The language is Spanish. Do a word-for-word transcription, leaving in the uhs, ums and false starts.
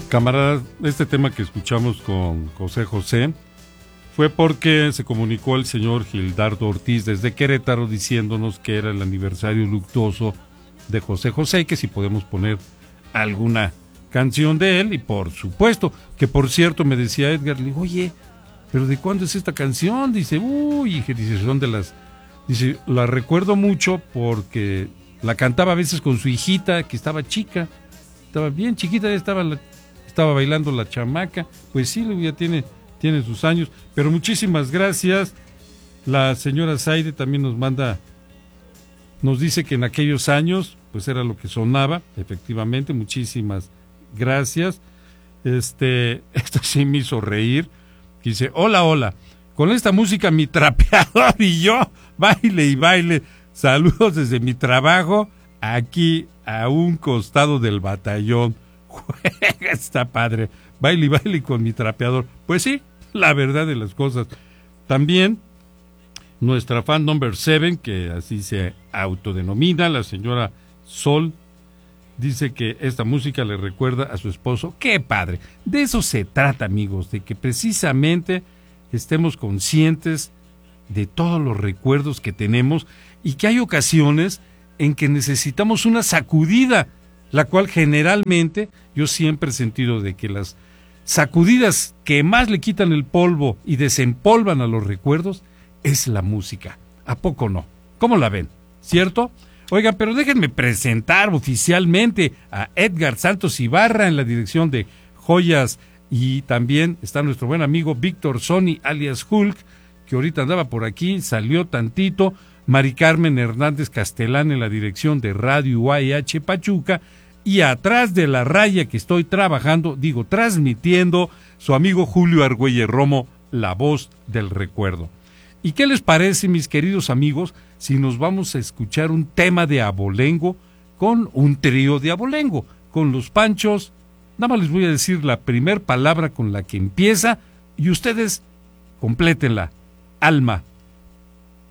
Camaradas, este tema que escuchamos con José José fue porque se comunicó el señor Gildardo Ortiz desde Querétaro diciéndonos que era el aniversario luctuoso de José José y que si podemos poner alguna canción de él, y por supuesto, que por cierto me decía Edgar, le digo, oye, ¿pero de cuándo es esta canción? Dice, uy, dice, son de las, dice, la recuerdo mucho porque la cantaba a veces con su hijita, que estaba chica, estaba bien chiquita, estaba, la, estaba bailando la chamaca, pues sí, ya tiene, tiene sus años, pero muchísimas gracias. La señora Zaide también nos manda, nos dice que en aquellos años, pues era lo que sonaba, efectivamente, muchísimas gracias. Este, esto sí me hizo reír. Dice, hola, hola, con esta música mi trapeador y yo, baile y baile, saludos desde mi trabajo, aquí a un costado del batallón. Está padre, baile y baile con mi trapeador. Pues sí, la verdad de las cosas. También nuestra fan number seven, que así se autodenomina, la señora Sol, dice que esta música le recuerda a su esposo. ¡Qué padre! De eso se trata, amigos, de que precisamente estemos conscientes de todos los recuerdos que tenemos y que hay ocasiones en que necesitamos una sacudida, la cual generalmente yo siempre he sentido de que las sacudidas que más le quitan el polvo y desempolvan a los recuerdos es la música. ¿A poco no? ¿Cómo la ven? ¿Cierto? Oigan, pero déjenme presentar oficialmente a Edgar Santos Ibarra en la dirección de Joyas, y también está nuestro buen amigo Víctor Sony alias Hulk, que ahorita andaba por aquí, salió tantito, Mari Carmen Hernández Castelán en la dirección de Radio U A H Pachuca, y atrás de la raya que estoy trabajando, digo, transmitiendo, su amigo Julio Argüelles Romo, la voz del recuerdo. ¿Y qué les parece, mis queridos amigos, si nos vamos a escuchar un tema de abolengo con un trío de abolengo, con los Panchos? Nada más les voy a decir la primer palabra con la que empieza y ustedes complétenla. Alma.